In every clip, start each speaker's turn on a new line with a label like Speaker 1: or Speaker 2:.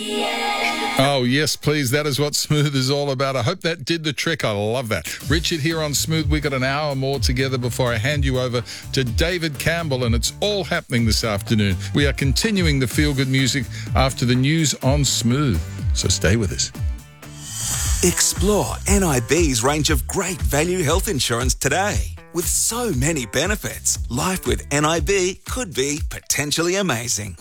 Speaker 1: Oh, yes, please. That is what Smooth is all about. I hope that did the trick. I love that. Richard here on Smooth. We got an hour more together before I hand you over to David Campbell, and it's all happening this afternoon. We are continuing the feel-good music after the news on Smooth. So stay with us.
Speaker 2: Explore NIB's range of great value health insurance today. With so many benefits, life with NIB could be potentially amazing.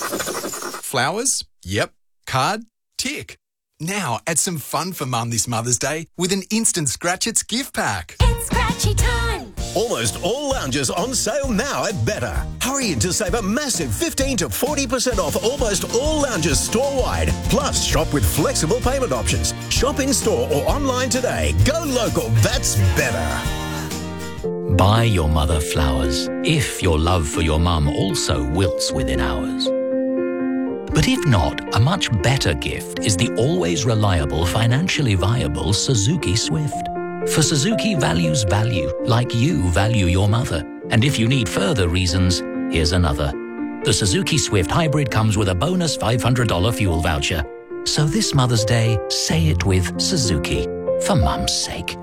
Speaker 3: Flowers? Yep. Card? Tick. Now add some fun for Mum this Mother's Day with an instant Scratch It's gift pack.
Speaker 4: It's scratchy time.
Speaker 5: Almost all lounges on sale now at Better. Hurry in to save a massive 15 to 40% off almost all lounges store-wide. Plus, shop with flexible payment options. Shop in-store or online today. Go local, that's better.
Speaker 6: Buy your mother flowers if your love for your mum also wilts within hours. But if not, a much better gift is the always reliable, financially viable Suzuki Swift. For Suzuki values value, like you value your mother. And if you need further reasons, here's another. The Suzuki Swift Hybrid comes with a bonus $500 fuel voucher. So this Mother's Day, say it with Suzuki. For Mum's sake.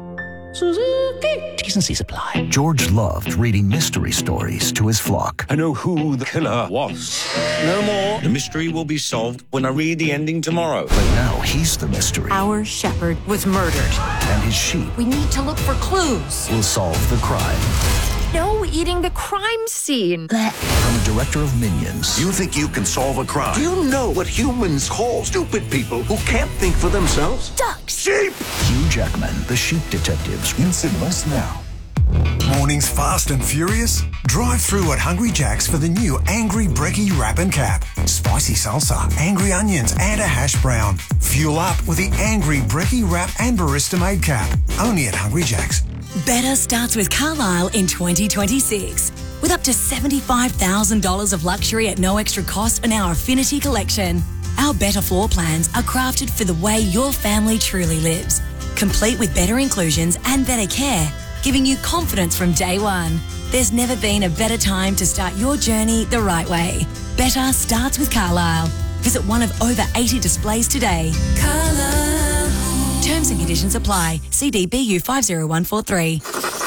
Speaker 6: Suzuki. T's and C's apply.
Speaker 7: George loved reading mystery stories to his flock.
Speaker 8: I know who the killer was. No more. The mystery will be solved when I read the ending tomorrow.
Speaker 7: But now he's the mystery.
Speaker 9: Our shepherd was murdered.
Speaker 7: And his sheep
Speaker 9: We need to look for clues.
Speaker 7: will solve the crime.
Speaker 9: No eating the crime scene.
Speaker 7: From the director of Minions.
Speaker 10: You think you can solve a crime? Do you know what humans call stupid people who can't think for themselves?
Speaker 9: Ducks.
Speaker 10: Sheep!
Speaker 7: Hugh Jackman, the Sheep Detectives.
Speaker 10: In cinemas now.
Speaker 11: Mornings fast and furious? Drive through at Hungry Jack's for the new Angry Brekkie Wrap and Cap. Spicy salsa, angry onions and a hash brown. Fuel up with the Angry Brekkie Wrap and Barista Made Cap. Only at Hungry Jack's.
Speaker 12: Better starts with Carlisle in 2026. With up to $75,000 of luxury at no extra cost on our Affinity collection. Our Better floor plans are crafted for the way your family truly lives. Complete with better inclusions and better care, giving you confidence from day one. There's never been a better time to start your journey the right way. Better starts with Carlisle. Visit one of over 80 displays today. Carlisle. Terms and conditions apply. CDBU 50143.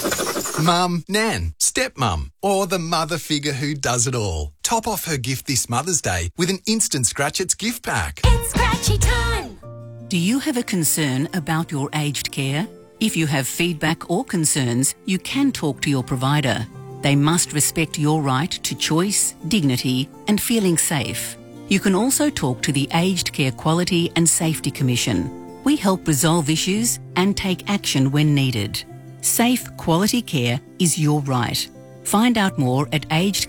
Speaker 3: Mum, Nan, stepmum, or the mother figure who does it all. Top off her gift this Mother's Day with an instant Scratch It's gift pack.
Speaker 4: It's scratchy time.
Speaker 13: Do you have a concern about your aged care? If you have feedback or concerns, you can talk to your provider. They must respect your right to choice, dignity, and feeling safe. You can also talk to the Aged Care Quality and Safety Commission. We help resolve issues and take action when needed. Safe, quality care is your right. Find out more at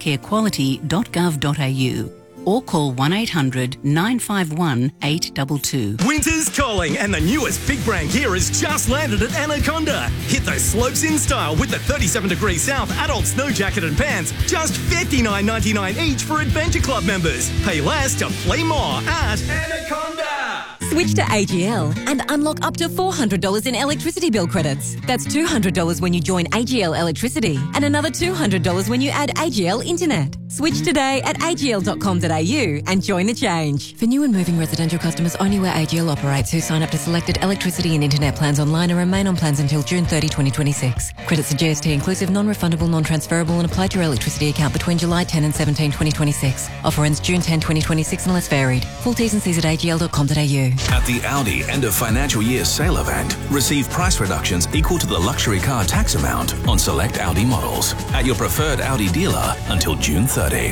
Speaker 13: agedcarequality.gov.au or call 1800 951 822.
Speaker 14: Winter's calling and the newest big brand gear has just landed at Anaconda. Hit those slopes in style with the 37 degrees south adult snow jacket and pants, just $59.99 each for Adventure Club members. Pay less to play more at Anaconda.
Speaker 15: Switch to AGL and unlock up to $400 in electricity bill credits. That's $200 when you join AGL Electricity and another $200 when you add AGL Internet. Switch today at agl.com.au and join the change. For new and moving residential customers only where AGL operates who sign up to selected electricity and internet plans online and remain on plans until June 30, 2026. Credits are GST inclusive, non-refundable, non-transferable and apply to your electricity account between July 10 and 17, 2026. Offer ends June 10, 2026 unless varied. Full T's and C's at agl.com.au.
Speaker 2: At the Audi end of financial year sale event, receive price reductions equal to the luxury car tax amount on select Audi models at your preferred Audi dealer until June 30.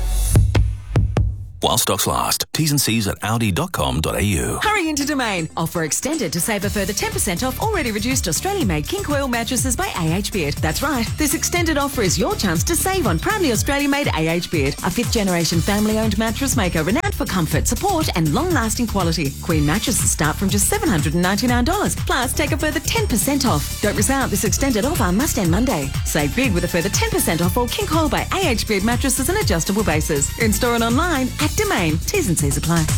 Speaker 2: While stocks last. T's and C's at audi.com.au.
Speaker 16: Hurry into Domain. Offer extended to save a further 10% off already reduced Australian-made King Coil mattresses by AH Beard. That's right. This extended offer is your chance to save on proudly Australian-made AH Beard, a fifth-generation family-owned mattress maker renowned for comfort, support and long-lasting quality. Queen mattresses start from just $799. Plus, take a further 10% off. Don't miss out. This extended offer must end Monday. Save big with a further 10% off all King Coil by AH Beard mattresses and adjustable bases. In-store and online at Domain. T's and C's apply.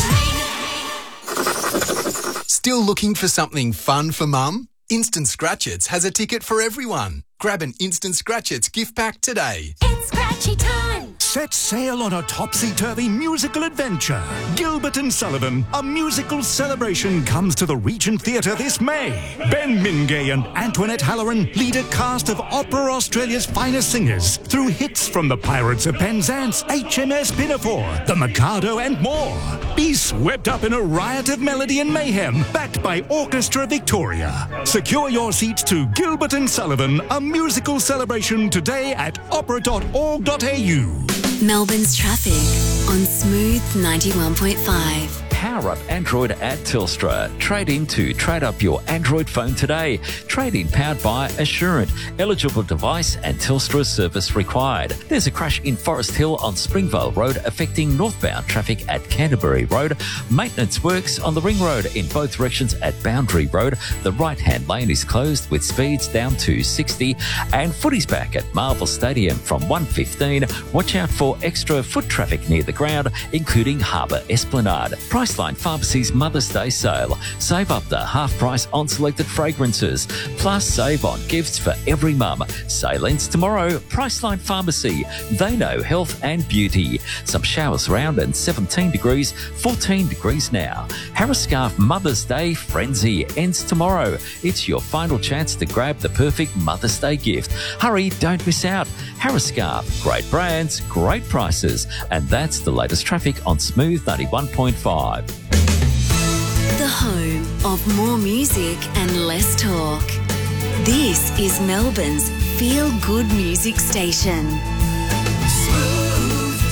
Speaker 3: Still looking for something fun for Mum? Instant Scratch-Its has a ticket for everyone. Grab an Instant Scratch-Its gift pack today.
Speaker 4: It's scratchy time.
Speaker 17: Set sail on a topsy-turvy musical adventure. Gilbert and Sullivan, a musical celebration, comes to the Regent Theatre this May. Ben Mingay and Antoinette Halloran lead a cast of Opera Australia's finest singers through hits from the Pirates of Penzance, HMS Pinafore, The Mikado and more. Be swept up in a riot of melody and mayhem, backed by Orchestra Victoria. Secure your seats to Gilbert and Sullivan, a musical celebration today at opera.org.au.
Speaker 12: Melbourne's traffic on Smooth 91.5.
Speaker 18: Power up Android at Telstra. Trade up your Android phone today. Trade-in powered by Assurant. Eligible device and Telstra service required. There's a crash in Forest Hill on Springvale Road affecting northbound traffic at Canterbury Road. Maintenance works on the Ring Road in both directions at Boundary Road. The right-hand lane is closed with speeds down to 60. And footy's back at Marvel Stadium from 1:15. Watch out for extra foot traffic near the ground, including Harbour Esplanade. Priceline Pharmacy's Mother's Day sale. Save up to half price on selected fragrances. Plus save on gifts for every mum. Sale ends tomorrow. Priceline Pharmacy. They know health and beauty. Some showers around and 17 degrees, 14 degrees now. Harris Scarf Mother's Day Frenzy ends tomorrow. It's your final chance to grab the perfect Mother's Day gift. Hurry, don't miss out. Harris Scarf. Great brands, great prices. And that's the latest traffic on Smooth 91.5.
Speaker 12: The home of more music and less talk. This is Melbourne's feel-good music station.
Speaker 19: Smooth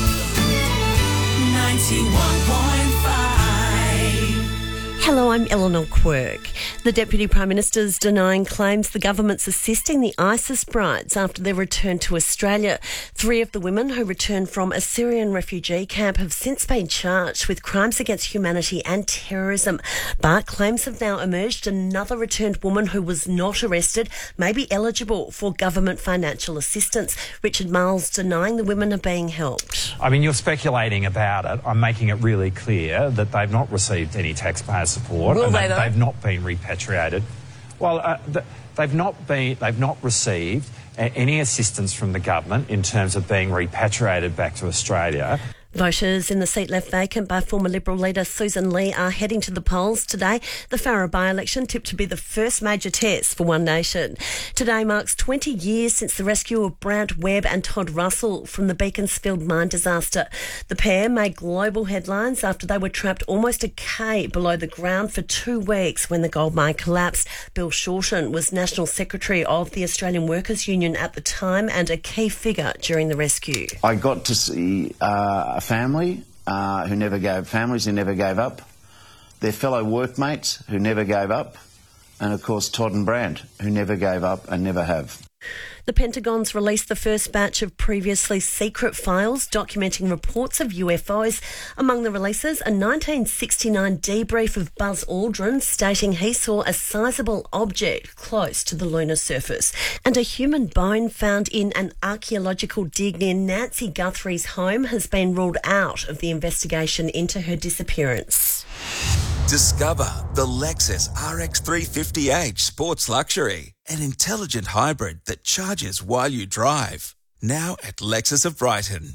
Speaker 19: 91.5.
Speaker 20: Hello, I'm Eleanor Quirk. The Deputy Prime Minister's denying claims the government's assisting the ISIS brides after their return to Australia. 3 of the women who returned from a Syrian refugee camp have since been charged with crimes against humanity and terrorism. But claims have now emerged another returned woman who was not arrested may be eligible for government financial assistance. Richard Miles denying the women are being helped.
Speaker 21: I mean, you're speculating about it. I'm making it really clear that they've not received any taxpayer support and they've not been repatriated. Well, they've not received any assistance from the government in terms of being repatriated back to Australia.
Speaker 20: Voters in the seat left vacant by former Liberal leader Susan Lee are heading to the polls today. The Farrer by-election tipped to be the first major test for One Nation. Today marks 20 years since the rescue of Brant Webb and Todd Russell from the Beaconsfield mine disaster. The pair made global headlines after they were trapped almost a K below the ground for 2 weeks when the gold mine collapsed. Bill Shorten was National Secretary of the Australian Workers' Union at the time and a key figure during the rescue.
Speaker 22: I got to see families who never gave up, their fellow workmates who never gave up, and of course Todd and Brant who never gave up and never have.
Speaker 20: The Pentagon's released the first batch of previously secret files documenting reports of UFOs. Among the releases, a 1969 debrief of Buzz Aldrin stating he saw a sizable object close to the lunar surface. And a human bone found in an archaeological dig near Nancy Guthrie's home has been ruled out of the investigation into her disappearance.
Speaker 2: Discover the Lexus RX 350h Sports Luxury, an intelligent hybrid that charges while you drive. Now at Lexus of Brighton.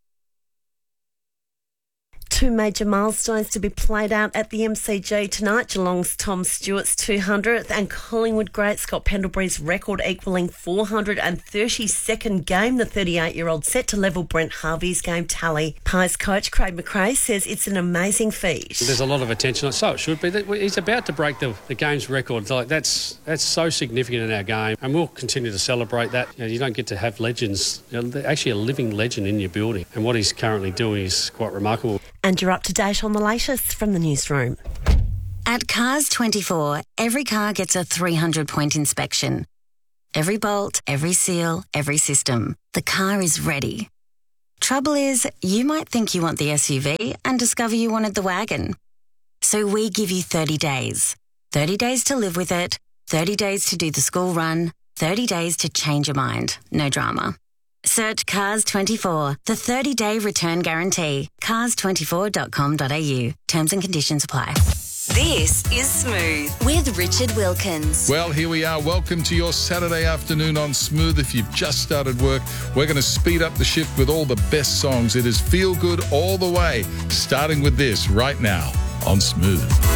Speaker 20: 2 major milestones to be played out at the MCG tonight. Geelong's Tom Stewart's 200th and Collingwood great Scott Pendlebury's record equalling 432nd game. The 38-year-old set to level Brent Harvey's game tally. Pies coach Craig McRae says it's an amazing feat.
Speaker 23: There's a lot of attention, so it should be. He's about to break the game's record. That's so significant in our game, and we'll continue to celebrate that. You don't get to have legends, actually a living legend in your building, and what he's currently doing is quite remarkable.
Speaker 20: And you're up to date on the latest from the newsroom.
Speaker 12: At Cars 24, every car gets a 300-point inspection. Every bolt, every seal, every system. The car is ready. Trouble is, you might think you want the SUV and discover you wanted the wagon. So we give you 30 days. 30 days to live with it, 30 days to do the school run, 30 days to change your mind. No drama. Search Cars 24, the 30-day return guarantee. Cars24.com.au. Terms and conditions apply. This is Smooth with Richard Wilkins.
Speaker 1: Well, here we are. Welcome to your Saturday afternoon on Smooth. If you've just started work, we're going to speed up the shift with all the best songs. It is feel good all the way, starting with this right now on Smooth.